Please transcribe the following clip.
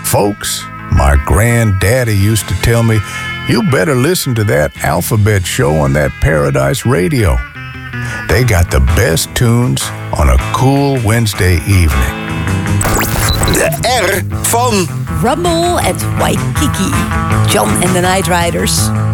Folks, my granddaddy used to tell me, you better listen to that alphabet show on that Paradise Radio. They got the best tunes on a cool Wednesday evening. De R van Rumble at Waikiki. John and the Night Riders.